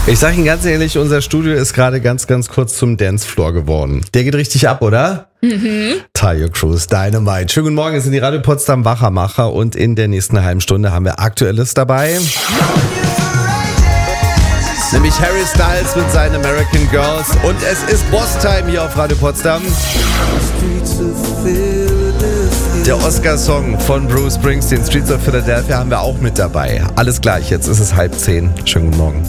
Ich sag Ihnen ganz ehrlich, unser Studio ist gerade ganz kurz zum Dancefloor geworden. Der geht richtig ab, oder? Tayo Cruz, Dynamite. Schönen guten Morgen, es sind die Radio Potsdam Wachermacher und in der nächsten halben Stunde haben wir Aktuelles dabei. Nämlich Harry Styles mit seinen American Girls und es ist Boss-Time hier auf Radio Potsdam. Der Oscar-Song von Bruce Springsteen, Streets of Philadelphia, haben wir auch mit dabei. Alles gleich, jetzt ist es 9:30. Schönen guten Morgen.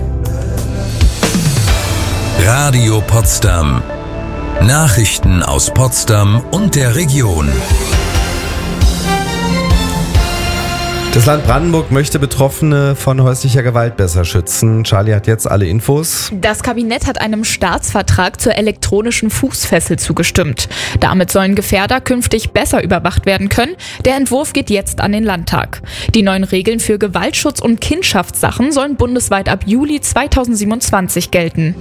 Radio Potsdam. Nachrichten aus Potsdam und der Region. Das Land Brandenburg möchte Betroffene von häuslicher Gewalt besser schützen. Charlie hat jetzt alle Infos. Das Kabinett hat einem Staatsvertrag zur elektronischen Fußfessel zugestimmt. Damit sollen Gefährder künftig besser überwacht werden können. Der Entwurf geht jetzt an den Landtag. Die neuen Regeln für Gewaltschutz und Kindschaftssachen sollen bundesweit ab Juli 2027 gelten.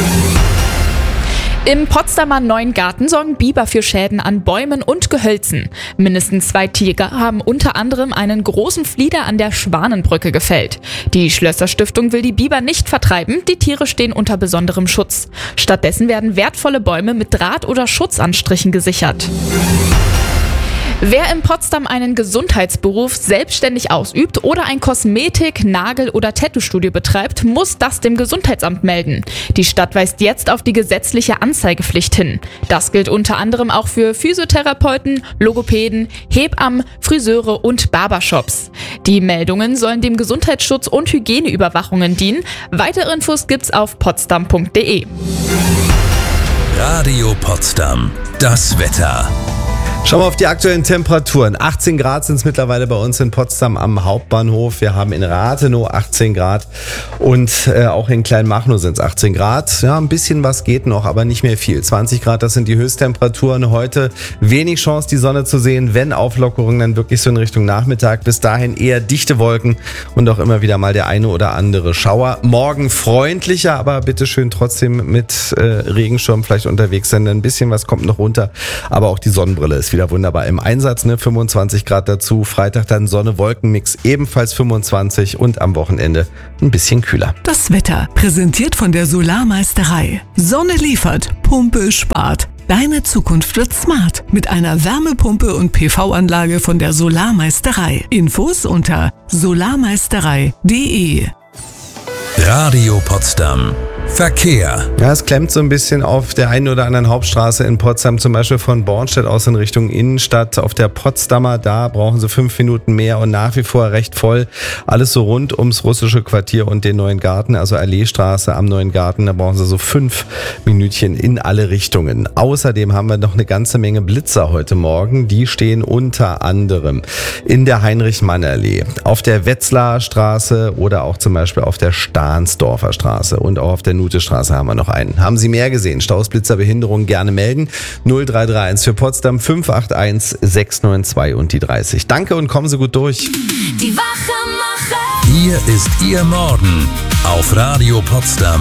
Im Potsdamer Neuen Garten sorgen Biber für Schäden an Bäumen und Gehölzen. Mindestens 2 Tiger haben unter anderem einen großen Flieder an der Schwanenbrücke gefällt. Die Schlösser-Stiftung will die Biber nicht vertreiben, die Tiere stehen unter besonderem Schutz. Stattdessen werden wertvolle Bäume mit Draht- oder Schutzanstrichen gesichert. Wer in Potsdam einen Gesundheitsberuf selbstständig ausübt oder ein Kosmetik-, Nagel- oder Tattoo-Studio betreibt, muss das dem Gesundheitsamt melden. Die Stadt weist jetzt auf die gesetzliche Anzeigepflicht hin. Das gilt unter anderem auch für Physiotherapeuten, Logopäden, Hebammen, Friseure und Barbershops. Die Meldungen sollen dem Gesundheitsschutz und Hygieneüberwachungen dienen. Weitere Infos gibt's auf potsdam.de. Radio Potsdam. Das Wetter. Schauen wir auf die aktuellen Temperaturen. 18 Grad sind es mittlerweile bei uns in Potsdam am Hauptbahnhof. Wir haben in Rathenow 18 Grad und auch in Kleinmachnow sind es 18 Grad. Ja, ein bisschen was geht noch, aber nicht mehr viel. 20 Grad, das sind die Höchsttemperaturen. Heute wenig Chance, die Sonne zu sehen. Wenn Auflockerung, dann wirklich so in Richtung Nachmittag. Bis dahin eher dichte Wolken und auch immer wieder mal der eine oder andere Schauer. Morgen freundlicher, aber bitteschön trotzdem mit Regenschirm vielleicht unterwegs sein. Ein bisschen was kommt noch runter, aber auch die Sonnenbrille ist wieder wunderbar im Einsatz, 25 Grad dazu. Freitag dann Sonne-Wolken-Mix, ebenfalls 25 und am Wochenende ein bisschen kühler. Das Wetter, präsentiert von der Solarmeisterei. Sonne liefert, Pumpe spart. Deine Zukunft wird smart mit einer Wärmepumpe und PV-Anlage von der Solarmeisterei. Infos unter solarmeisterei.de. Radio Potsdam. Verkehr. Ja, es klemmt so ein bisschen auf der einen oder anderen Hauptstraße in Potsdam, zum Beispiel von Bornstedt aus in Richtung Innenstadt. Auf der Potsdamer, da brauchen sie 5 Minuten mehr und nach wie vor recht voll. Alles so rund ums russische Quartier und den Neuen Garten, also Alleestraße am Neuen Garten. Da brauchen sie so 5 Minütchen in alle Richtungen. Außerdem haben wir noch eine ganze Menge Blitzer heute Morgen. Die stehen unter anderem in der Heinrich-Mann-Allee, auf der Wetzlarer Straße oder auch zum Beispiel auf der Stahnsdorfer Straße und auch auf der Nutestraße haben wir noch einen. Haben Sie mehr gesehen? Staus, Blitzer, Behinderung, gerne melden. 0331 für Potsdam 581 692 und die 30. Danke und kommen Sie gut durch. Die Wachermacher. Hier ist Ihr Morgen auf Radio Potsdam.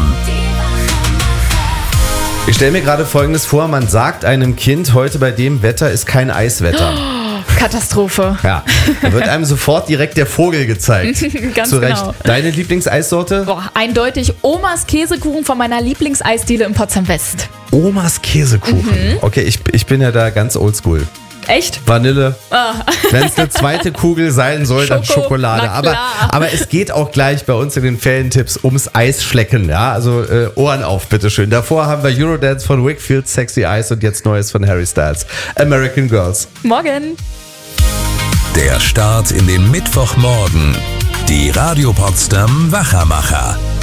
Ich stelle mir gerade Folgendes vor. Man sagt einem Kind, heute bei dem Wetter ist kein Eiswetter. Katastrophe. Ja, da wird einem sofort direkt der Vogel gezeigt. Ganz zu Recht. genau. Deine Lieblingseissorte? Boah, eindeutig Omas Käsekuchen von meiner Lieblingseisdiele in Potsdam West. Omas Käsekuchen. Okay, ich bin ja da ganz oldschool. Echt? Vanille. Wenn es eine zweite Kugel sein soll, dann Schokolade. Na klar. Aber es geht auch gleich bei uns in den Ferientipps ums Eisschlecken. Ja? Also Ohren auf, bitteschön. Davor haben wir Eurodance von Wakefield, Sexy Eyes und jetzt Neues von Harry Styles, American Girls. Morgen. Der Start in den Mittwochmorgen. Die Radio Potsdam Wachermacher.